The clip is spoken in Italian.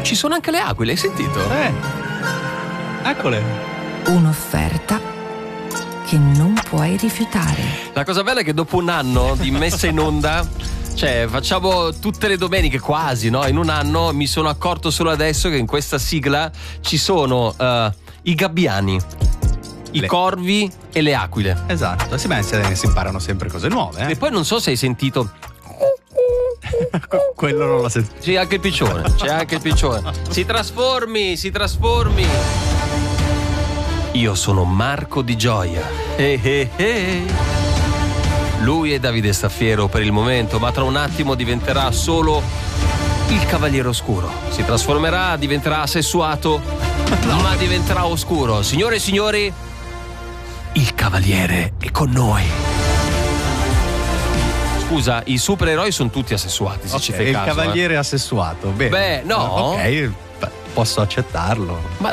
Ci sono anche le aquile, hai sentito? Eccole. Un'offerta che non puoi rifiutare. La cosa bella è che dopo un anno di messa in onda, cioè facciamo tutte le domeniche quasi, no? In un anno mi sono accorto solo adesso che in questa sigla ci sono i gabbiani, i corvi e le aquile. Esatto, si imparano sempre cose nuove. E poi non so se hai sentito. Quello non l'ho sentito. C'è anche il piccione. Si trasformi. Io sono Marco Di Gioia. Lui è Davide Staffiero per il momento, ma tra un attimo diventerà solo il Cavaliere Oscuro. Si trasformerà, diventerà assessuato, ma diventerà oscuro. Signore e signori, il Cavaliere è con noi. Scusa, i supereroi sono tutti assessuati, se ci fai caso. Il Cavaliere assessuato. Bene. Beh, no. Ok, posso accettarlo. Ma